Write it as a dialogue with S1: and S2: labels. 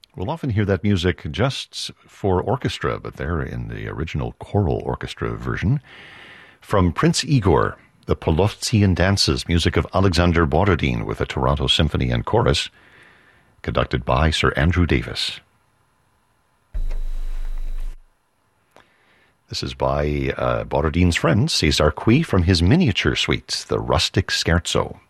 S1: We'll often hear that music just for orchestra, but they're in the original choral orchestra version. From Prince Igor, the Polovtsian Dances, music of Alexander Borodin with the Toronto Symphony and Chorus, conducted by Sir Andrew Davis. This is by Borodin's friend, César Cui, from his miniature suite, the Rustic Scherzo.